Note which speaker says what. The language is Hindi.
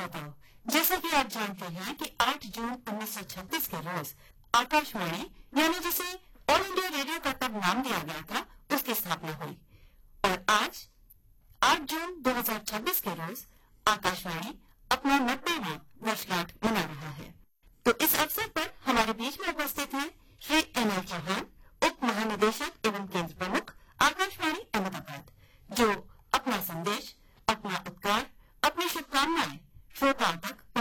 Speaker 1: श्रोताओं, जैसा कि आप जानते हैं कि 8 जून 1936 के रोज आकाशवाणी यानी जिसे ऑल इंडिया रेडियो का तब नाम दिया गया था, उसकी स्थापना हुई। और आज 8 जून 2026 के रोज आकाशवाणी अपना 90वां वर्षगांठ मना रहा है। तो इस अवसर पर हमारे बीच में उपस्थित हैं श्री NL चौहान, उप महानिदेशक एवं केंद्र प्रमुख,